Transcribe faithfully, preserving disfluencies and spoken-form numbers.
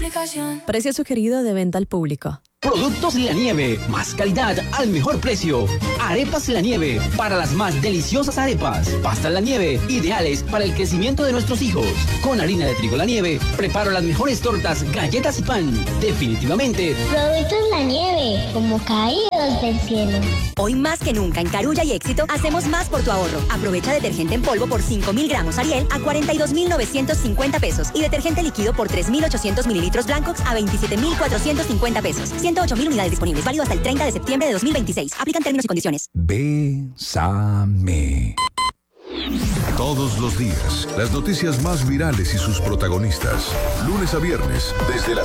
aplicación. Precio sugerido de venta al público. Productos La Nieve, más calidad al mejor precio. Arepas La Nieve, para las más deliciosas arepas. Pastas La Nieve, ideales para el crecimiento de nuestros hijos. Con harina de trigo La Nieve, preparo las mejores tortas, galletas y pan. Definitivamente. Productos La Nieve, como caídos del cielo. Hoy más que nunca en Carulla y Éxito hacemos más por tu ahorro. Aprovecha detergente en polvo por cinco mil gramos Ariel a cuarenta y dos mil novecientos cincuenta pesos y detergente líquido por tres mil ochocientos mililitros Blancox a veintisiete mil cuatrocientos cincuenta pesos. ciento ocho mil unidades disponibles. Válido hasta el treinta de septiembre de dos mil veintiséis. Aplican términos y condiciones. Bésame. Todos los días, las noticias más virales y sus protagonistas. Lunes a viernes, desde las